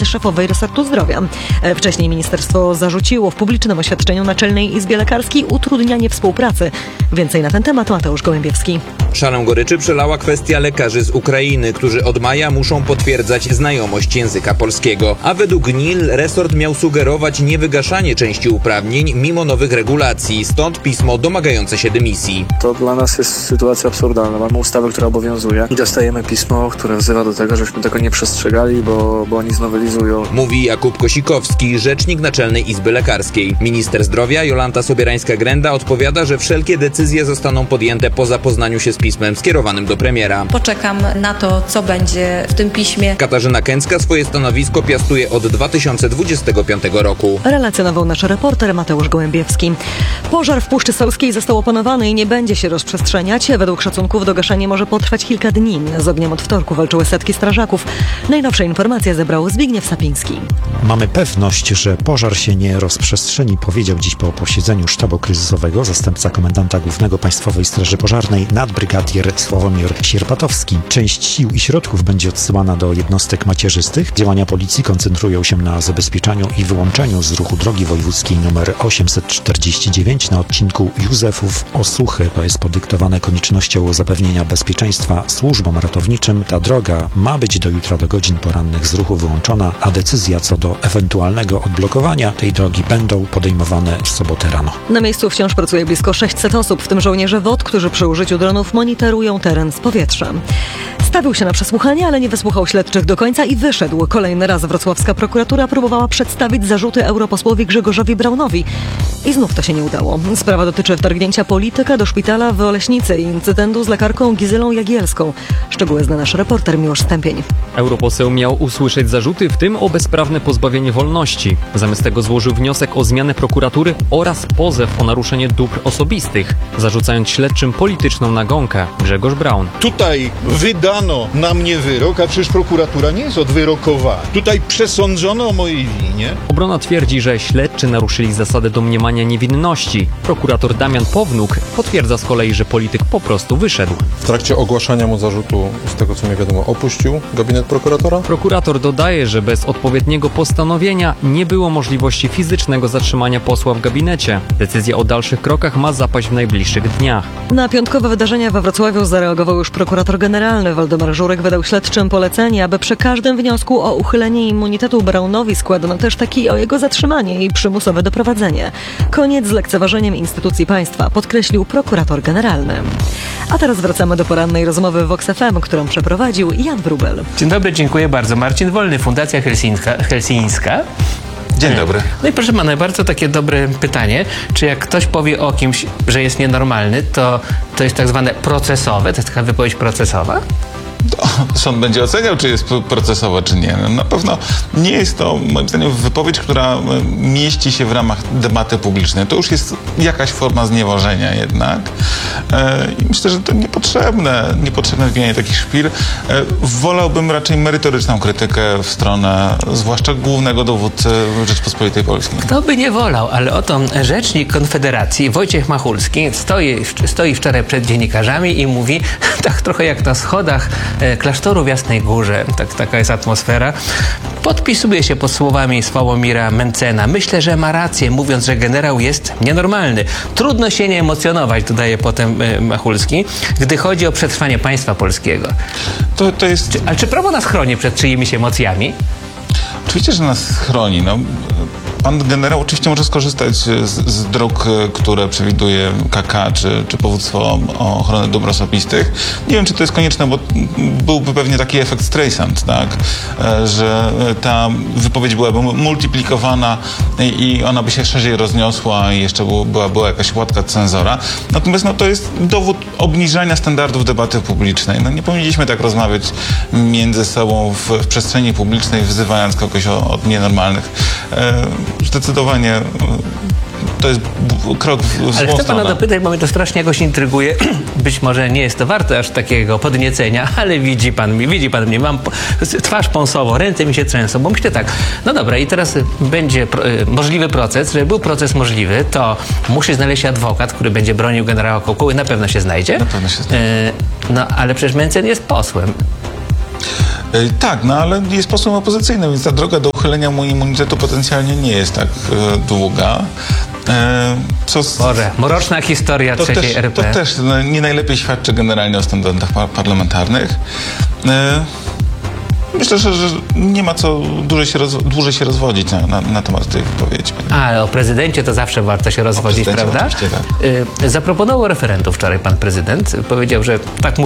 wiceszefowej resortu zdrowia. Wcześniej ministerstwo zarzuciło w publicznym oświadczeniu Naczelnej Izbie Lekarskiej utrudnianie współpracy. Więcej na ten temat Mateusz Gołębiewski. Szalę goryczy przelała kwestia lekarzy z Ukrainy, którzy od maja muszą potwierdzać znajomość języka polskiego. A według NIL resort miał sugerować niewygaszanie części uprawnień mimo nowych regulacji, stąd pismo domagające się dymisji. To dla nas jest sytuacja absurdalna. Mamy ustawę, która obowiązuje i dostajemy pismo, które wzywa do tego, żebyśmy tego nie przestrzegali, bo oni znowelizują. Mówi Jakub Kosikowski, rzecznik Naczelnej Izby Lekarskiej. Minister zdrowia Jolanta Sobierańska-Grenda odpowiada, że wszelkie decyzje zostaną podjęte po zapoznaniu się z pismem skierowanym do premiera. Poczekam na to, co będzie w tym piśmie. Katarzyna Kęcka swoje stanowisko piastuje od 2025 roku. Relacjonował nasz reporter Mateusz Gołębiewski. Pożar w Puszczy Salskiej został opanowany i nie będzie się rozprzestrzeniać. Według szacunków gaszenie może potrwać kilka dni. Z ogniem od wtorku walczyły setki strażaków. Najnowsze informacje zebrał Zbigniew Sapiński. Mamy pewność, że pożar się nie rozprzestrzeni, powiedział dziś po posiedzeniu sztabu kryzysowego zastępca komendanta głównego Państwowej Straży Pożarnej nadbrygadier Sławomir Sierpatowski. Część sił i środków będzie odsyłana do jednostek macierzystych. Działania policji koncentrują się na zabezpieczaniu i wyłączeniu z ruchu drogi wojewódzkiej nr 849 na odcinku Józefów-Osuchy. To jest podyktowane koniecznością zapewnienia bezpieczeństwa służbom ratowniczym. Ta droga ma być do jutra do godzin porannych z ruchu wyłączona, a decyzja co do ewentualnego odblokowania tej drogi będą podejmowane w sobotę rano. Na miejscu wciąż pracuje blisko 600 osób, w tym żołnierze WOT, którzy przy użyciu dronów monitorują teren z powietrza. Stawił się na przesłuchanie, ale nie wysłuchał śledczych do końca i wyszedł. Kolejny raz wrocławska prokuratura próbowała przedstawić zarzuty europosłowi Grzegorzowi Braunowi. I znów to się nie udało. Sprawa dotyczy wtargnięcia polityka do szpitala w Oleśnicy i incydentu z lekarką Gizylą Jagielską. Szczegóły zna nasz reporter Miłosz Stępień. Europoseł miał usłyszeć zarzuty, w tym o bezprawne pozbawienie wolności. Zamiast tego złożył wniosek o zmianę prokuratury oraz pozew o naruszenie dóbr osobistych, zarzucając śledczym polityczną nagonkę. Grzegorz Braun. Tutaj wydano na mnie wyrok, a przecież prokuratura nie jest od wyrokowania. Tutaj przesądzono o mojej winie. Obrona twierdzi, że śledczy naruszyli zasadę domniemania niewinności. Prokurator Damian Pownuk potwierdza z kolei, że polityk po prostu wyszedł. W trakcie ogłaszania mu zarzutu, z tego co mi wiadomo, opuścił gabinet prokuratora? Prokurator dodaje, że bez odpowiedniego postanowienia nie było możliwości fizycznego zatrzymania posła w gabinecie. Decyzja o dalszych krokach ma zapaść w najbliższych dniach. Na piątkowe wydarzenia we Wrocławiu zareagował już prokurator generalny. Waldemar Żurek wydał śledczym polecenie, aby przy każdym wniosku o uchylenie immunitetu Braunowi składano też taki o jego zatrzymanie i przymusowe doprowadzenie. Koniec z lekceważeniem instytucji państwa, podkreślił prokurator generalny. A teraz wracamy do porannej rozmowy Vox FM, którą przeprowadził Jan Wróbel. Dzień dobry, dziękuję bardzo. Marcin Wolny, Fundacja Helsińska. Dzień dobry. No i proszę pana, bardzo takie dobre pytanie. Czy jak ktoś powie o kimś, że jest nienormalny, to jest tak zwane procesowe? To jest taka wypowiedź procesowa? Sąd będzie oceniał, czy jest procesowa, czy nie. No, na pewno nie jest to, moim zdaniem, wypowiedź, która mieści się w ramach debaty publicznej. To już jest jakaś forma znieważenia jednak. I myślę, że to niepotrzebne wbijanie takich szpil. Wolałbym raczej merytoryczną krytykę w stronę zwłaszcza głównego dowódcy Rzeczpospolitej Polskiej. Kto by nie wolał, ale oto rzecznik Konfederacji Wojciech Machulski stoi wczoraj przed dziennikarzami i mówi, tak trochę jak na schodach klasztoru w Jasnej Górze, taka jest atmosfera. Podpisuje się pod słowami Sławomira Mentzena. Myślę, że ma rację, mówiąc, że generał jest nienormalny. Trudno się nie emocjonować, dodaje potem Machulski, gdy chodzi o przetrwanie państwa polskiego. To jest... Ale czy prawo nas chroni przed czyimiś emocjami? Oczywiście, że nas chroni. No. Pan generał oczywiście może skorzystać z dróg, które przewiduje KK, czy powództwo ochrony dóbr osobistych. Nie wiem, czy to jest konieczne, bo byłby pewnie taki efekt Streisand, tak? Że ta wypowiedź byłaby multiplikowana i ona by się szerzej rozniosła i jeszcze była jakaś łatka cenzora. Natomiast to jest dowód obniżania standardów debaty publicznej. No, nie powinniśmy tak rozmawiać między sobą w przestrzeni publicznej, wzywając kogoś od nienormalnych. Zdecydowanie to jest krok w złą Ale chcę pana stronę. dopytać, bo mnie to strasznie jakoś intryguje. Być może nie jest to warte aż takiego podniecenia, ale widzi pan mnie, mam twarz pąsową, ręce mi się trzęsą, bo myślę tak, no dobra, i teraz będzie możliwy proces. Żeby był proces możliwy, to musi znaleźć się adwokat, który będzie bronił generała Kokuły, na pewno się znajdzie. Na pewno się znajdzie. No, ale przecież Mentzen jest posłem. Tak, no ale jest posłem opozycyjnym, więc ta droga do uchylenia mu immunitetu potencjalnie nie jest tak długa. Boże, mroczna historia trzeciej RP. To też nie najlepiej świadczy generalnie o standardach parlamentarnych. Myślę, że nie ma co dłużej się rozwodzić na temat tej wypowiedzi. Ale o prezydencie to zawsze warto się rozwodzić, prawda? Tak. Zaproponował referendum wczoraj pan prezydent. Powiedział, że tak